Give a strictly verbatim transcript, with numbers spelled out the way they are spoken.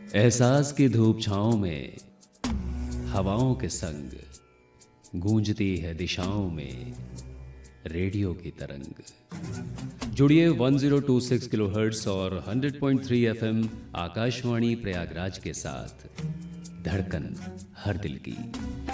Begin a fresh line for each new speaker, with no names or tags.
एहसास की धूप छाँव में हवाओं के संग गूंजती है दिशाओं में रेडियो की तरंग। जुड़िए one zero two six kilohertz और hundred point three FM Akashvani Prayagraj के साथ। धड़कन हर दिल की।